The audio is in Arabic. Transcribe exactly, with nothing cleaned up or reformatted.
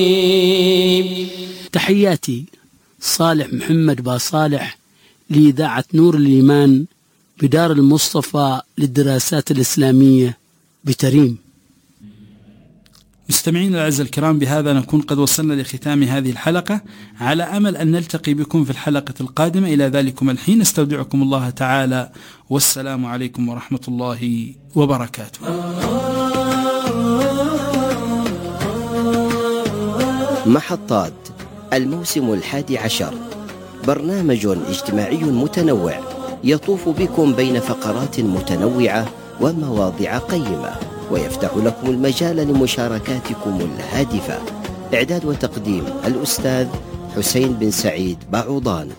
تحياتي صالح محمد باصالح لإذاعة نور الإيمان بدار المصطفى للدراسات الإسلامية بتريم. مستمعين الأعزاء الكرام، بهذا نكون قد وصلنا لختام هذه الحلقة، على أمل أن نلتقي بكم في الحلقة القادمة. إلى ذلكم الحين استودعكم الله تعالى، والسلام عليكم ورحمة الله وبركاته. محطات الموسم الحادي عشر، برنامج اجتماعي متنوع يطوف بكم بين فقرات متنوعة ومواضيع قيمة، ويفتح لكم المجال لمشاركاتكم الهادفة. إعداد وتقديم الأستاذ حسين بن سعيد بعوضان.